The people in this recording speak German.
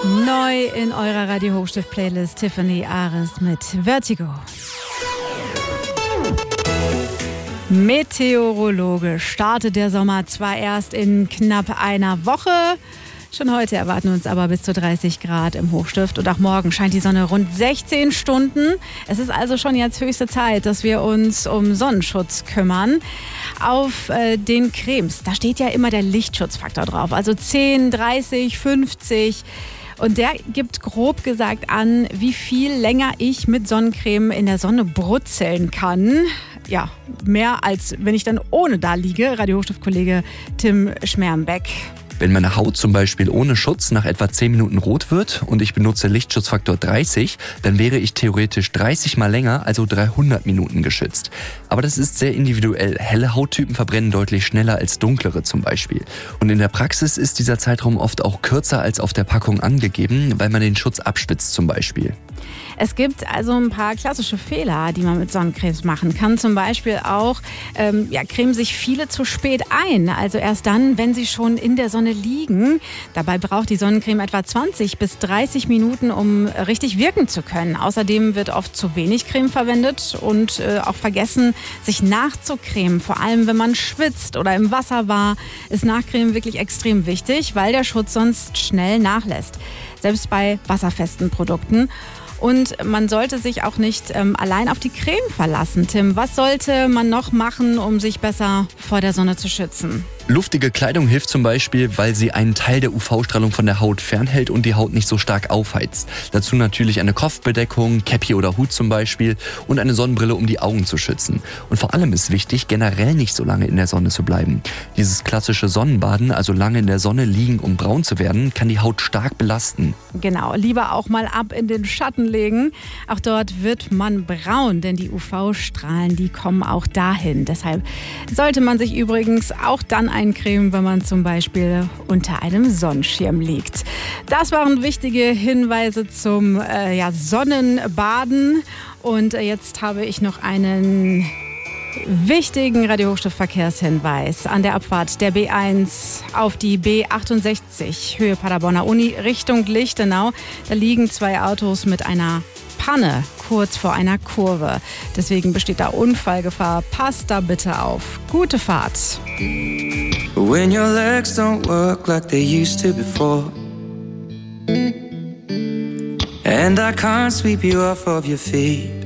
Neu in eurer Radio Hochstift-Playlist Tiffany Ares mit Vertigo. Meteorologisch startet der Sommer zwar erst in knapp einer Woche. Schon heute erwarten uns aber bis zu 30 Grad im Hochstift und auch morgen scheint die Sonne rund 16 Stunden. Es ist also schon jetzt höchste Zeit, dass wir uns um Sonnenschutz kümmern. Auf den Cremes, da steht ja immer der Lichtschutzfaktor drauf, also 10, 30, 50. Und der gibt grob gesagt an, wie viel länger ich mit Sonnencreme in der Sonne brutzeln kann. Ja, mehr als wenn ich dann ohne da liege. Radio Hochstift-Kollege Tim Schmermbeck. Wenn meine Haut zum Beispiel ohne Schutz nach etwa 10 Minuten rot wird und ich benutze Lichtschutzfaktor 30, dann wäre ich theoretisch 30 mal länger, also 300 Minuten geschützt. Aber das ist sehr individuell. Helle Hauttypen verbrennen deutlich schneller als dunklere zum Beispiel. Und in der Praxis ist dieser Zeitraum oft auch kürzer als auf der Packung angegeben, weil man den Schutz abspitzt zum Beispiel. Es gibt also ein paar klassische Fehler, die man mit Sonnencremes machen kann. Zum Beispiel auch, cremen sich viele zu spät ein. Also erst dann, wenn sie schon in der Sonne liegen. Dabei braucht die Sonnencreme etwa 20 bis 30 Minuten, um richtig wirken zu können. Außerdem wird oft zu wenig Creme verwendet und auch vergessen, sich nachzucremen. Vor allem, wenn man schwitzt oder im Wasser war, ist Nachcremen wirklich extrem wichtig, weil der Schutz sonst schnell nachlässt. Selbst bei wasserfesten Produkten. Und man sollte sich auch nicht allein auf die Creme verlassen. Tim, was sollte man noch machen, um sich besser vor der Sonne zu schützen? Luftige Kleidung hilft zum Beispiel, weil sie einen Teil der UV-Strahlung von der Haut fernhält und die Haut nicht so stark aufheizt. Dazu natürlich eine Kopfbedeckung, Käppi oder Hut zum Beispiel und eine Sonnenbrille, um die Augen zu schützen. Und vor allem ist wichtig, generell nicht so lange in der Sonne zu bleiben. Dieses klassische Sonnenbaden, also lange in der Sonne liegen, um braun zu werden, kann die Haut stark belasten. Genau, lieber auch mal ab in den Schatten legen. Auch dort wird man braun, denn die UV-Strahlen, die kommen auch dahin. Deshalb sollte man sich übrigens auch dann eincremen, wenn man zum Beispiel unter einem Sonnenschirm liegt. Das waren wichtige Hinweise zum Sonnenbaden. Und jetzt habe ich noch einen wichtigen Radio Hochstift-Verkehrshinweis an der Abfahrt der B1 auf die B68 Höhe Paderborner Uni Richtung Lichtenau. Da liegen 2 Autos mit einer Panne kurz vor einer Kurve. Deswegen besteht da Unfallgefahr. Passt da bitte auf. Gute Fahrt. When your legs don't work like they used to before, and I can't sweep you off of your feet,